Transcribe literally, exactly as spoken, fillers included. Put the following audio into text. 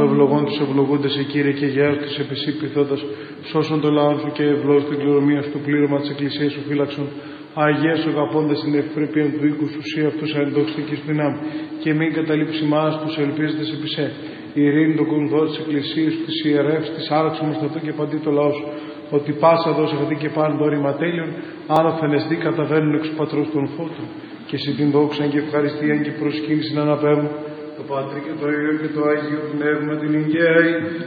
ευλογών τους ευλογούνται σε Κύριε και γέας τους επισή πειθώντας, σώσον το λαό σου και ευλόγης την κληρομία σου, το πλήρωμα της Εκκλησίας σου φύλαξον. Αγία σου αγαπώντας την ευπρέπεια του οίκου σου, σύ αυτούς αεντόξτικης δυνάμει, και μην καταλήψει μας τους ελπίζοντες επισέ. Η ειρήνη των κονδό της Εκκλησίας σου, της ιερεύς, της άραξου μοστατού και παντή το λαό σου, ότι πάσα δόση αυτή και πάνω το ρήμα τέλειων, άνωθεν εσδί καταβαίνουν εξ πατρός των φώτων, και συ την δόξαν και ευχαριστίαν και προσκύνησιν αναπέμπουν, το Πατρί και το Υιό και το Άγιο Πνεύμα την υγεία.